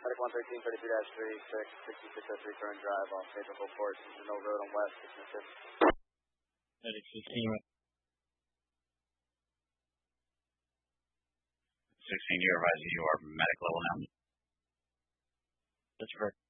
Medic 113, 33-36, 6603 current drive off Naperville Court, No Road on West, Mississippi. Medic 16. 16, you're advising you are medic level now. That's correct.